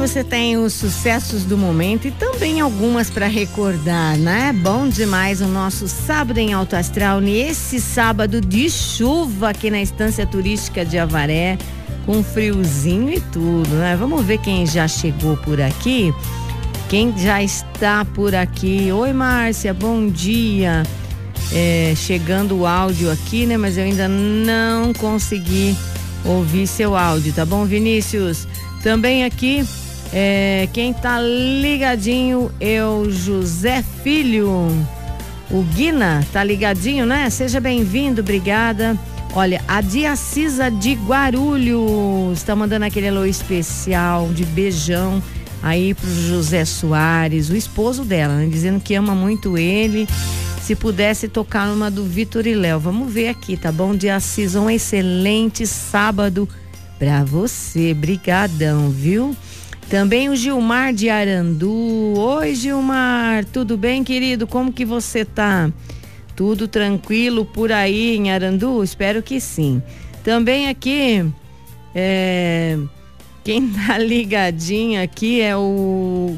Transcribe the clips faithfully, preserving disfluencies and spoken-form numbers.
você tem os sucessos do momento e também algumas para recordar, né? Bom demais o nosso sábado em Alto Astral, nesse sábado de chuva aqui na Estância Turística de Avaré, com friozinho e tudo, né? Vamos ver quem já chegou por aqui, quem já está por aqui. Oi, Márcia, bom dia. É, chegando o áudio aqui, né? Mas eu ainda não consegui ouvir seu áudio, tá bom, Vinícius? Também aqui, é, quem tá ligadinho é o José Filho, o Guina, tá ligadinho, né? Seja bem-vindo, obrigada. Olha, a Diacisa de Guarulhos tá mandando aquele alô especial de beijão aí pro José Soares, o esposo dela, né? Dizendo que ama muito ele. Se pudesse tocar numa do Vitor e Léo, vamos ver aqui, tá bom? Diacisa, um excelente sábado pra você, brigadão, viu? Também o Gilmar de Arandu. Oi, Gilmar, tudo bem, querido? Como que você tá? Tudo tranquilo por aí em Arandu? Espero que sim. Também aqui, é... quem tá ligadinho aqui é o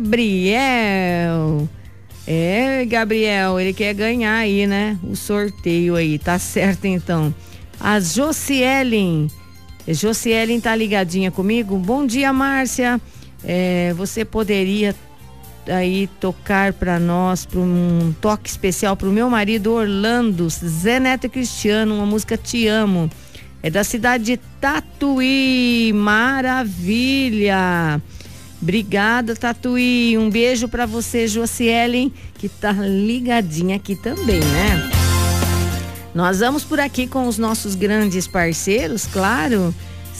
Gabriel. É, Gabriel, ele quer ganhar aí, né? O sorteio aí, tá certo então. A Josielen, Josielen tá ligadinha comigo. Bom dia, Márcia. É, você poderia aí tocar para nós, para um toque especial pro meu marido Orlando, Zé Neto e Cristiano, uma música Te Amo. É da cidade de Tatuí. Maravilha. Obrigada, Tatuí. Um beijo pra você, Josielen, que tá ligadinha aqui também, né? Nós vamos por aqui com os nossos grandes parceiros, claro,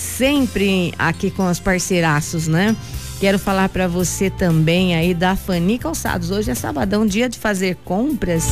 sempre aqui com os parceiraços, né? Quero falar pra você também aí da Fani Calçados. Hoje é sabadão, dia de fazer compras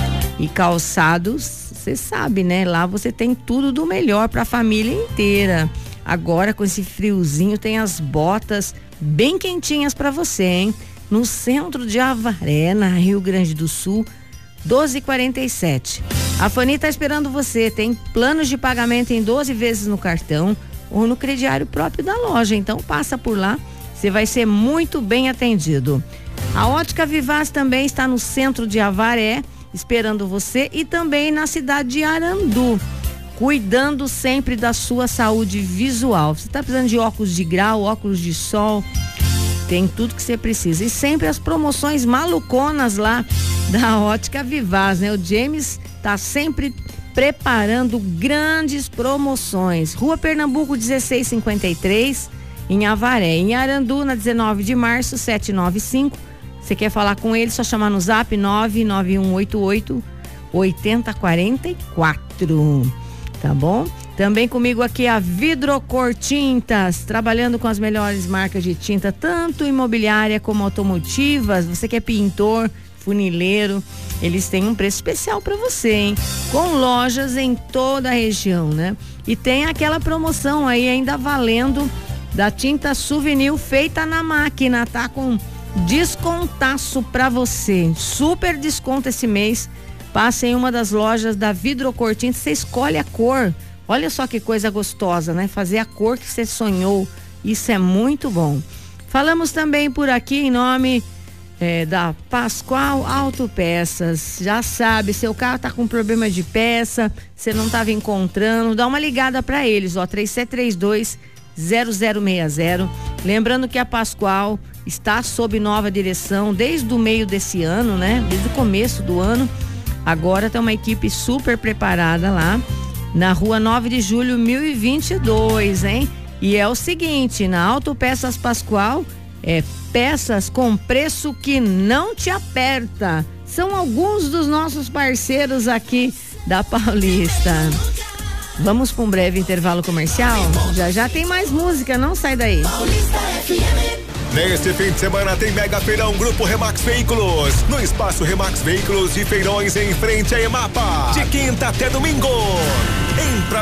e calçados, você sabe, né? Lá você tem tudo do melhor pra família inteira. Agora com esse friozinho tem as botas bem quentinhas para você, hein? No centro de Avaré, na Rio Grande do Sul, doze e quarenta e sete. A Fani tá esperando você. Tem planos de pagamento em doze vezes no cartão ou no crediário próprio da loja. Então passa por lá, você vai ser muito bem atendido. A Ótica Vivaz também está no centro de Avaré, esperando você, e também na cidade de Arandu, cuidando sempre da sua saúde visual. Você está precisando de óculos de grau, óculos de sol, tem tudo que você precisa. E sempre as promoções maluconas lá da Ótica Vivaz, né? O James tá sempre preparando grandes promoções. Rua Pernambuco dezesseis cinquenta e três, em Avaré. Em Arandu, na dezenove de março, setecentos e noventa e cinco. Você quer falar com ele, só chamar no zap nove nove um oito oito oito zero quatro quatro. Tá bom? Também comigo aqui a Vidrocor Tintas, trabalhando com as melhores marcas de tinta, tanto imobiliária como automotivas. Você que é pintor, funileiro, eles têm um preço especial para você, hein? Com lojas em toda a região, né? E tem aquela promoção aí ainda valendo da tinta Souvenir feita na máquina, tá? Com descontaço para você, super desconto esse mês. Passa em uma das lojas da Vidrocor Tintas, você escolhe a cor. Olha só que coisa gostosa, né? Fazer a cor que você sonhou, isso é muito bom. Falamos também por aqui em nome é, da Pascoal Autopeças. Já sabe, seu carro tá com problema de peça, você não estava encontrando, dá uma ligada para eles, ó, três sete três dois zero zero seis zero. Lembrando que a Pascoal está sob nova direção desde o meio desse ano, né? Desde o começo do ano. Agora tem uma equipe super preparada lá na rua nove de julho, mil e vinte e dois, hein? E é o seguinte, na Autopeças Pascoal, é peças com preço que não te aperta. São alguns dos nossos parceiros aqui da Paulista. Vamos para um breve intervalo comercial? Já já tem mais música, não sai daí. Neste fim de semana tem Mega Feirão Grupo Remax Veículos, no Espaço Remax Veículos de Feirões, em frente à EMAPA, de quinta até domingo. Em